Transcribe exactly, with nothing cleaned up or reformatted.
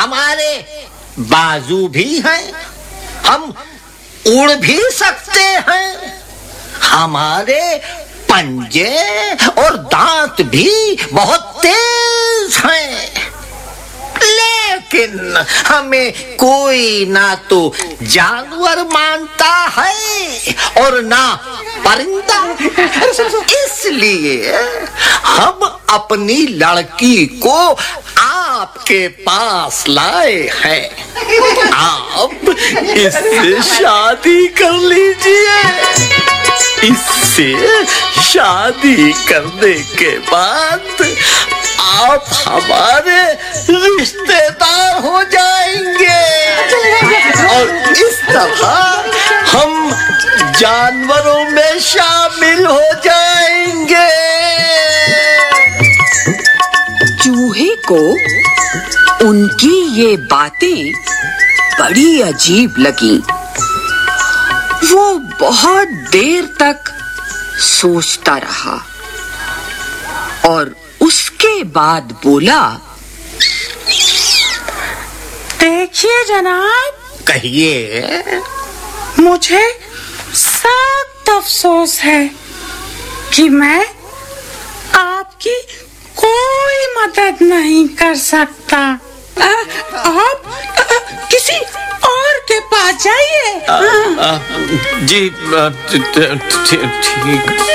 हमारे बाजू भी हैं, हम उड़ भी सकते हैं, हमारे पंजे और दांत भी बहुत तेज हैं, लेकिन हमें कोई ना तो जानवर मानता है और ना परिंदा। इसलिए हम अपनी लड़की को आपके पास लाए हैं, आप इससे शादी कर लीजिए। इससे शादी करने के बाद आप हमारे रिश्तेदार हो जाएंगे और इस तरह हम जानवरों में शामिल हो जाएंगे। चूहे को उनकी ये बातें बड़ी अजीब लगी। वो बहुत देर तक सोचता रहा और उसके बाद बोला, देखिए जनाब, कहिए। मुझे सख्त अफसोस है कि मैं आपकी कोई मदद नहीं कर सकता। आ, आप आ, किसी और के पास जाइए। जी ठीक।